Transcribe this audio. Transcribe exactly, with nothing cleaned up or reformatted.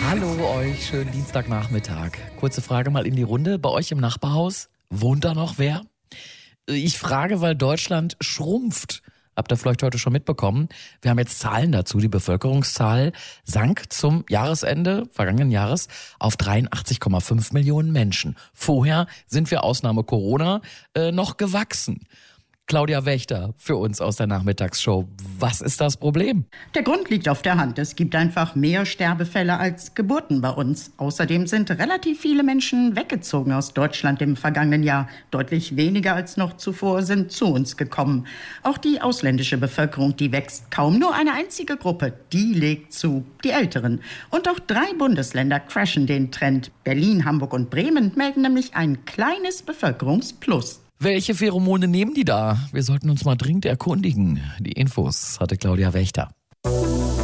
Hallo euch, schönen Dienstagnachmittag. Kurze Frage mal in die Runde. Bei euch im Nachbarhaus, wohnt da noch wer? Ich frage, weil Deutschland schrumpft. Habt ihr vielleicht heute schon mitbekommen? Wir haben jetzt Zahlen dazu. Die Bevölkerungszahl sank zum Jahresende vergangenen Jahres auf dreiundachtzig Komma fünf Millionen Menschen. Vorher sind wir, Ausnahme Corona, äh, noch gewachsen. Claudia Wächter für uns aus der Nachmittagsshow. Was ist das Problem? Der Grund liegt auf der Hand. Es gibt einfach mehr Sterbefälle als Geburten bei uns. Außerdem sind relativ viele Menschen weggezogen aus Deutschland im vergangenen Jahr. Deutlich weniger als noch zuvor sind zu uns gekommen. Auch die ausländische Bevölkerung, die wächst kaum. Nur eine einzige Gruppe, die legt zu, die Älteren. Und auch drei Bundesländer crashen den Trend. Berlin, Hamburg und Bremen melden nämlich ein kleines Bevölkerungsplus. Welche Pheromone nehmen die da? Wir sollten uns mal dringend erkundigen. Die Infos hatte Claudia Wächter.